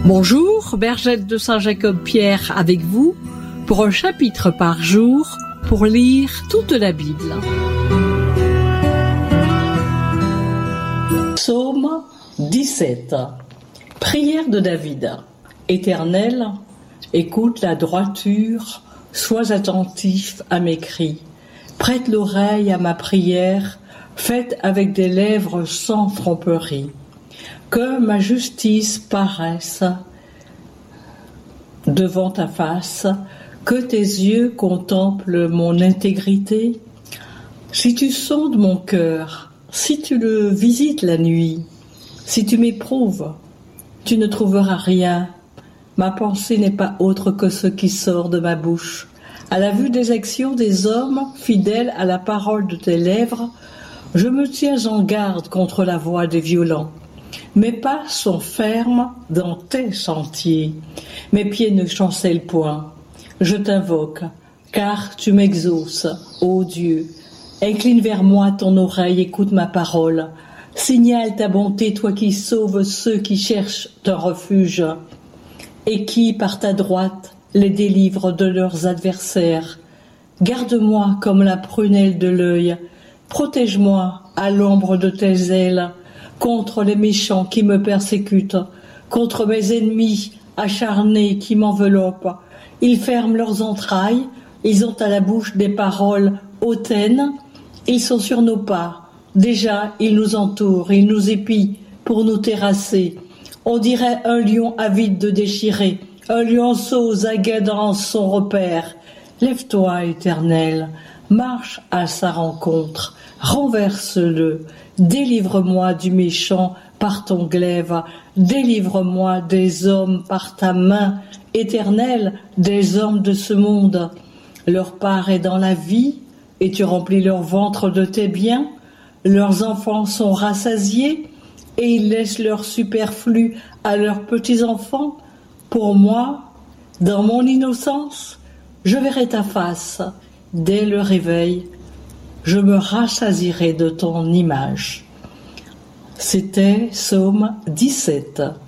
Bonjour, Bergette de Saint-Jacob-Pierre avec vous pour un chapitre par jour pour lire toute la Bible. Psaume 17. Prière de David. Éternel, écoute la droiture, sois attentif à mes cris. Prête l'oreille à ma prière, faite avec des lèvres sans tromperie. Que ma justice paraisse devant ta face, que tes yeux contemplent mon intégrité. Si tu sondes mon cœur, si tu le visites la nuit, si tu m'éprouves, tu ne trouveras rien. Ma pensée n'est pas autre que ce qui sort de ma bouche. À la vue des actions des hommes, fidèles à la parole de tes lèvres, je me tiens en garde contre la voix des violents. Mes pas sont fermes dans tes sentiers, mes pieds ne chancellent point. Je t'invoque, car tu m'exauces, ô Dieu. Incline vers moi ton oreille, écoute ma parole. Signale ta bonté, toi qui sauves ceux qui cherchent un refuge, et qui, par ta droite, les délivres de leurs adversaires. Garde-moi comme la prunelle de l'œil, protège-moi à l'ombre de tes ailes, contre les méchants qui me persécutent, contre mes ennemis acharnés qui m'enveloppent. Ils ferment leurs entrailles, ils ont à la bouche des paroles hautaines, ils sont sur nos pas. Déjà, ils nous entourent, ils nous épient pour nous terrasser. On dirait un lion avide de déchirer, un lionceau zaguant son repère. Lève-toi, Éternel, marche à sa rencontre, renverse-le. Délivre-moi du méchant par ton glaive, délivre-moi des hommes par ta main, Éternel, des hommes de ce monde. Leur part est dans la vie, et tu remplis leur ventre de tes biens. Leurs enfants sont rassasiés, et ils laissent leur superflu à leurs petits-enfants. Pour moi, dans mon innocence, je verrai ta face dès le réveil. Je me rassasierai de ton image. C'était Psaume 17.